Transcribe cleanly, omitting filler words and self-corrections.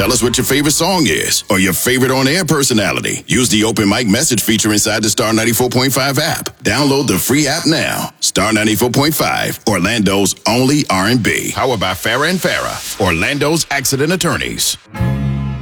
Tell us what your favorite song is or your favorite on-air personality. Use the open mic message feature inside the Star 94.5 app. Download the free app now. Star 94.5, Orlando's only R&B. Powered by Farah and Farah, Orlando's accident attorneys.